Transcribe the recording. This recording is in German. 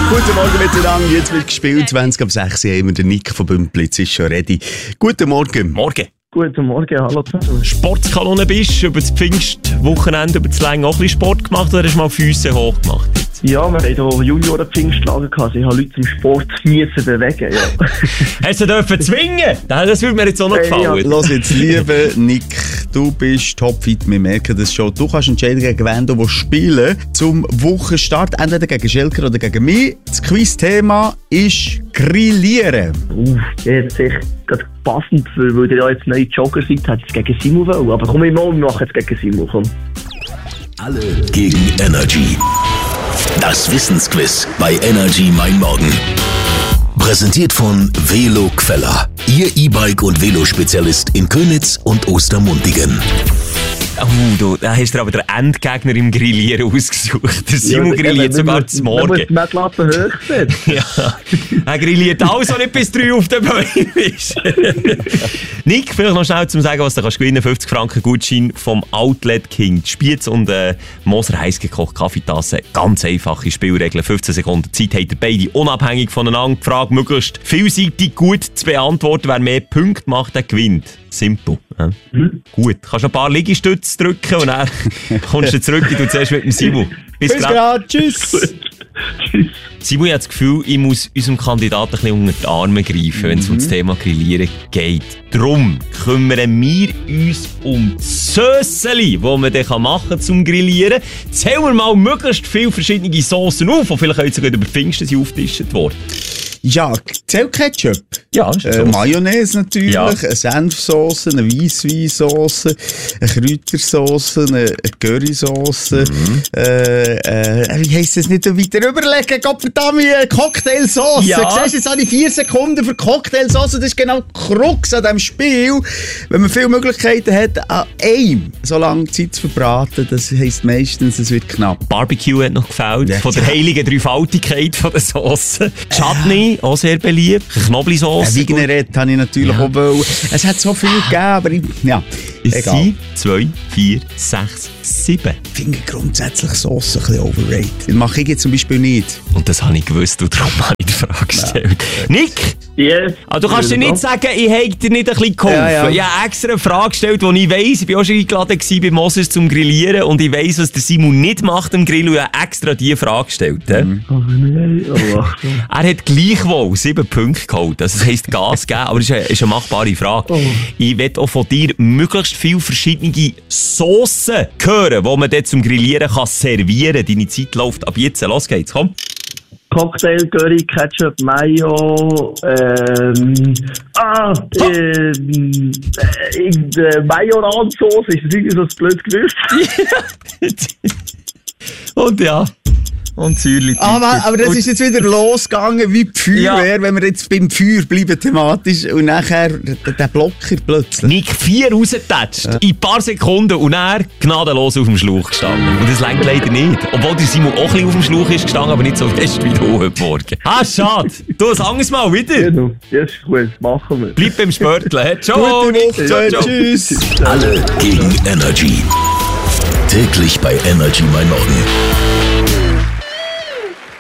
Guten Morgen miteinander, jetzt wird gespielt, 20:06 haben wir den Nick von Bümplitz, ist schon ready. Guten Morgen. Morgen. Guten Morgen, hallo zusammen. Sportskanone bist, über das Pfingstwochenende, über das Länge auch ein bisschen Sport gemacht oder hast du mal Füße hoch gemacht? Ja, wir hatten hier Junioren-Pfingstlager gehabt. Ich habe Leute zum Sport müssen bewegen, ja. Hast du dürfen zwingen? Das würde mir jetzt auch noch gefallen. Ja. Los jetzt, liebe Nick, du bist topfit, wir merken das schon. Du kannst entscheiden, gegen wen du spielen willst. Zum Wochenstart, entweder gegen Schelker oder gegen mich. Das Quiz-Thema ist Grillieren. Jetzt sicher gerade passend, weil ihr ja jetzt neue Jogger seid, hätte ich es gegen Simon wollen. Aber komm, wir machen jetzt gegen Simon, komm. Alle gegen Energy. Das Wissensquiz bei Energy Mein Morgen. Präsentiert von Velo Queller. Ihr E-Bike- und Velo-Spezialist in Köniz und Ostermundigen. Oh, da hast du aber den Endgegner im Grillieren ausgesucht. Der Simon grilliert sogar zum Morgen. Man muss die Messlatte hochsetzen. Ja, er grilliert alles, was nicht bis 3 auf den Bäumen ist. Nick, vielleicht noch schnell zum sagen, was du kannst gewinnen. 50 Franken Gutschein vom Outlet King. Die Spiez und Moser heiß gekocht Kaffeetasse. Ganz einfache Spielregeln. 15 Sekunden Zeit habt ihr beide unabhängig voneinander. Die Frage möglichst vielseitig gut zu beantworten. Wer mehr Punkte macht, der gewinnt. Simpel. Ja. Gut, kannst noch ein paar Liegestütze drücken und dann kommst du zurück. Ich tue zuerst mit dem Simon. Bis gleich. Tschüss. Simon, ich habe das Gefühl, ich muss unserem Kandidaten ein bisschen unter die Arme greifen, wenn es um das Thema Grillieren geht. Darum kümmern wir uns um die Sösseli, die man dann machen kann zum Grillieren. Zählen wir mal möglichst viele verschiedene Soßen auf, die vielleicht sogar über Pfingsten aufgetischt worden. Ja, zählt Ketchup. Ja, ist so. Mayonnaise natürlich, Ja. eine Senfsauce, eine Weissweinsauce, eine Kräutersauce, eine Currysauce, wie heisst das nicht weiter überlegen? Gottverdammt, Cocktailsauce. Ja. Siehst du, jetzt habe ich 4 Sekunden für Cocktailsauce. Das ist genau die Krux an diesem Spiel. Wenn man viele Möglichkeiten hat, an einem so lange Zeit zu verbraten, das heisst meistens, es wird knapp. Barbecue hat noch gefällt, Ja. von der heiligen Dreifaltigkeit von der Sauce. Chutney, auch sehr beliebt. Knoblauchsauce. Vinaigrette habe ich natürlich auch wollen. Es hat so viel gegeben, aber ja, Es egal. sind 2, 4, 6, 7. Ich finde grundsätzlich Sauce ein bisschen overrated. Das mache ich jetzt zum Beispiel nicht. Und das habe ich gewusst und darum habe ich die Frage gestellt. Nick, Yes. du kannst dir nicht sagen, ich hätte dir nicht ein bisschen geholfen. Ja. Ich habe extra eine Frage gestellt, die ich weiss. Ich war auch schon eingeladen bei Moses zum Grillieren und ich weiss, was der Simon nicht macht am Grill und ich habe extra diese Frage gestellt. Oh nein, oh Achtung. Er hat gleichwohl 7 Punkte geholt. Also das heisst Gas geben, aber es ist eine machbare Frage. Oh. Ich will auch von dir möglichst viele verschiedene Soßen hören, die man dort zum Grillieren kann servieren kann. Deine Zeit läuft ab jetzt. Los geht's, komm. Cocktail, Curry, Ketchup, Mayo, Majoran-Sauce, ist das irgendwie so ein blödes Gerücht? Und ja. Und Säuerli. Aber das ist jetzt wieder losgegangen wie die Feuerwehr, Ja. wenn wir jetzt beim Feuer bleiben thematisch und nachher der Blocker plötzlich. Nick 4 rausgetatscht, in ein paar Sekunden und er gnadenlos auf dem Schlauch gestanden. Und das lenkt leider nicht. Obwohl der Simon auch ein bisschen auf dem Schlauch ist gestanden, aber nicht so fest wie du heute Morgen. Schade. Du, ein anderes Mal wieder. Genau, das ist gut, machen wir. Bleib beim Spörteln. Ciao, Gute Nick. Woche, Ciao, ciao. tschüss. Alle gegen Energy. Täglich bei Energy Mein Morgen.